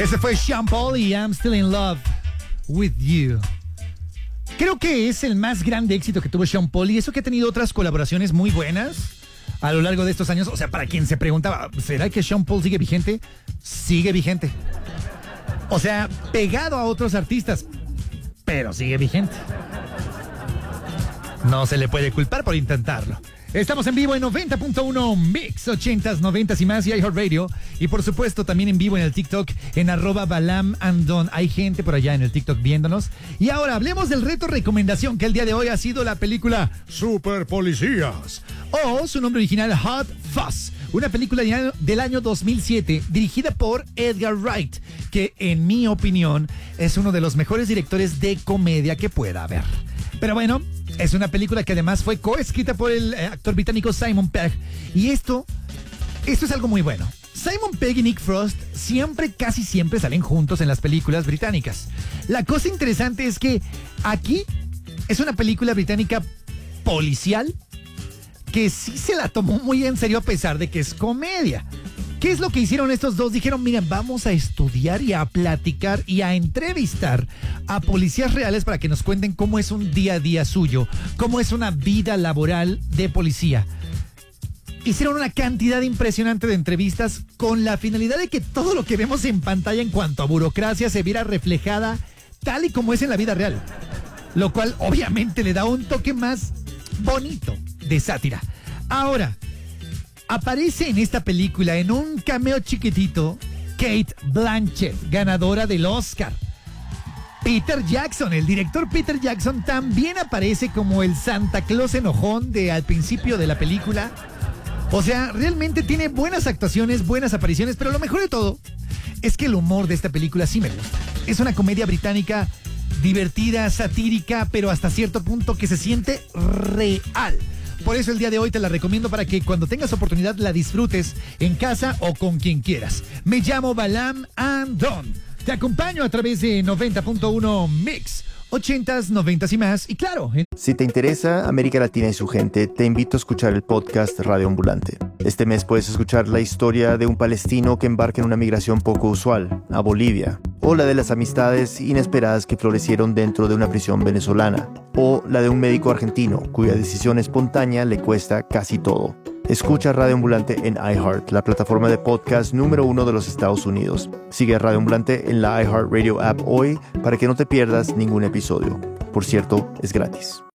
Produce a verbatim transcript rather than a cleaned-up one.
Ese fue Sean Paul y I'm Still in Love with You. Creo que es el más grande éxito que tuvo Sean Paul y eso que ha tenido otras colaboraciones muy buenas a lo largo de estos años. O sea, para quien se preguntaba, ¿será que Sean Paul sigue vigente? Sigue vigente. O sea, pegado a otros artistas, pero sigue vigente. No se le puede culpar por intentarlo. Estamos en vivo en noventa punto uno Mix, ochentas, noventas y más y iHeartRadio. Y por supuesto también en vivo en el TikTok en arroba Balam and Don. Hay gente por allá en el TikTok viéndonos. Y ahora hablemos del reto recomendación que el día de hoy ha sido la película Super Policías. O su nombre original Hot Fuzz. Una película del año dos mil siete dirigida por Edgar Wright, que en mi opinión es uno de los mejores directores de comedia que pueda haber. Pero bueno, es una película que además fue coescrita por el actor británico Simon Pegg. Y esto, esto es algo muy bueno. Simon Pegg y Nick Frost siempre, casi siempre salen juntos en las películas británicas. La cosa interesante es que aquí es una película británica policial que sí se la tomó muy en serio a pesar de que es comedia. ¿Qué es lo que hicieron estos dos? Dijeron, miren, vamos a estudiar y a platicar y a entrevistar a policías reales para que nos cuenten cómo es un día a día suyo, cómo es una vida laboral de policía. Hicieron una cantidad impresionante de entrevistas con la finalidad de que todo lo que vemos en pantalla en cuanto a burocracia se viera reflejada tal y como es en la vida real. Lo cual obviamente le da un toque más bonito de sátira. Ahora, aparece en esta película en un cameo chiquitito Cate Blanchett, ganadora del Oscar. Peter Jackson, el director Peter Jackson, también aparece como el Santa Claus enojón de al principio de la película. O sea, realmente tiene buenas actuaciones, buenas apariciones, pero lo mejor de todo es que el humor de esta película sí me gusta. Es una comedia británica divertida, satírica, pero hasta cierto punto que se siente real. Por eso el día de hoy te la recomiendo para que cuando tengas oportunidad la disfrutes en casa o con quien quieras. Me llamo Balam and Don. Te acompaño a través de noventa punto uno Mix, ochentas, noventas y más. Y claro, en... Si te interesa América Latina y su gente, te invito a escuchar el podcast Radio Ambulante. Este mes puedes escuchar la historia de un palestino que embarca en una migración poco usual, a Bolivia, o la de las amistades inesperadas que florecieron dentro de una prisión venezolana, o la de un médico argentino cuya decisión espontánea le cuesta casi todo. Escucha Radio Ambulante en iHeart, la plataforma de podcast número uno de los Estados Unidos. Sigue a Radio Ambulante en la iHeartRadio app hoy para que no te pierdas ningún episodio. Por cierto, es gratis.